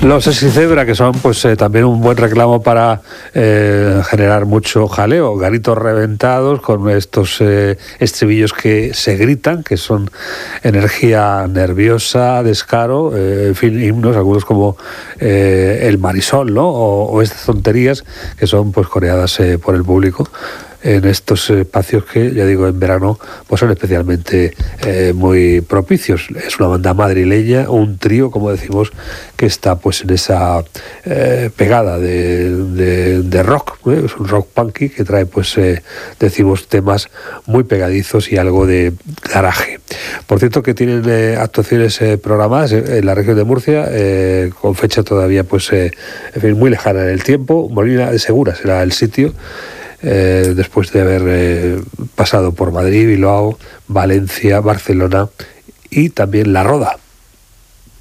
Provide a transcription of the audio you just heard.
Los Sexy-Zebra, que son pues también un buen reclamo para generar mucho jaleo, garitos reventados con estos estribillos que se gritan, que son energía nerviosa, descaro, en fin, himnos, algunos como El Marisol, ¿no? O estas tonterías que son pues coreadas por el público en estos espacios que, ya digo, en verano pues son especialmente muy propicios. Es una banda madrileña, un trío, como decimos, que está pues en esa pegada de rock, es un rock punky que trae pues decimos temas muy pegadizos y algo de garaje. Por cierto, que tienen actuaciones programadas en la región de Murcia, con fecha todavía pues en fin, muy lejana en el tiempo. Molina de Segura será el sitio, después de haber pasado por Madrid, Bilbao, Valencia, Barcelona y también La Roda.